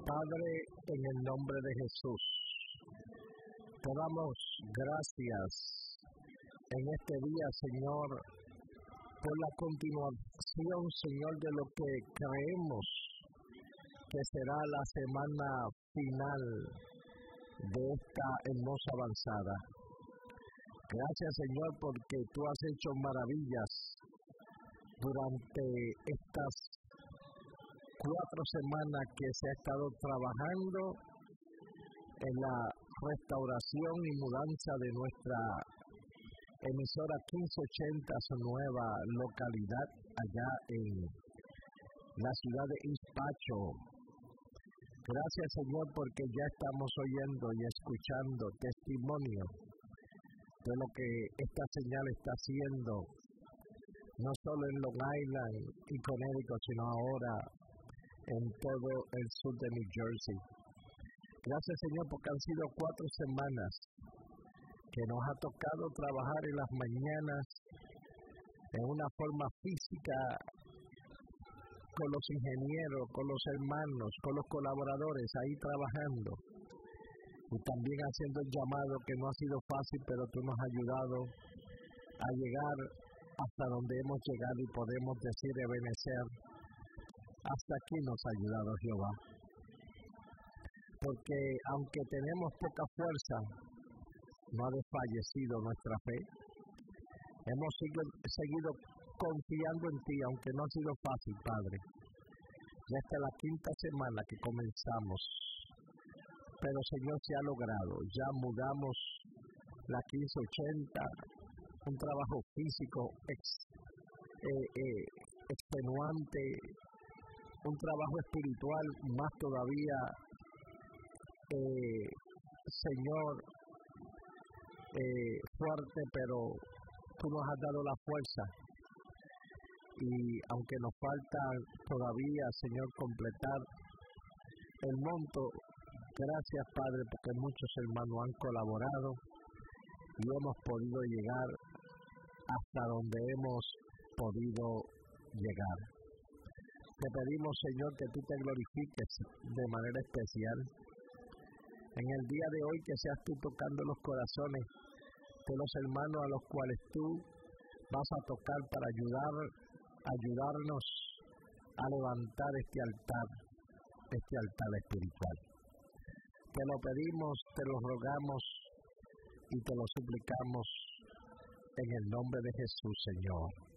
Padre, en el nombre de Jesús, te damos gracias en este día, Señor, por la continuación, Señor, de lo que creemos que será la semana final de esta hermosa avanzada. Gracias, Señor, porque tú has hecho maravillas durante estas 4 semanas que se ha estado trabajando en la restauración y mudanza de nuestra emisora 1580, su nueva localidad allá en la ciudad de Izpacho. Gracias, Señor, porque ya estamos oyendo y escuchando testimonio de lo que esta señal está haciendo, no solo en Long Island y Connecticut, sino ahora en todo el sur de New Jersey. Gracias, Señor, porque han sido 4 semanas que nos ha tocado trabajar en las mañanas en una forma física con los ingenieros, con los hermanos, con los colaboradores ahí trabajando y también haciendo el llamado que no ha sido fácil, pero tú nos has ayudado a llegar hasta donde hemos llegado y podemos decir Ebenezer, hasta aquí nos ha ayudado Jehová. Porque aunque tenemos poca fuerza, no ha desfallecido nuestra fe. Hemos seguido confiando en ti, aunque no ha sido fácil, Padre. Ya está la 5ª semana que comenzamos. Pero, Señor, se ha logrado. Ya mudamos la 1580, un trabajo físico extenuante, un trabajo espiritual más todavía, Señor, fuerte, pero tú nos has dado la fuerza y aunque nos falta todavía, Señor, completar el monto, gracias, Padre, porque muchos hermanos han colaborado y hemos podido llegar hasta donde hemos podido llegar. Te pedimos, Señor, que tú te glorifiques de manera especial en el día de hoy, que seas tú tocando los corazones de los hermanos a los cuales tú vas a tocar para ayudarnos a levantar este altar espiritual. Te lo pedimos, te lo rogamos y te lo suplicamos en el nombre de Jesús, Señor.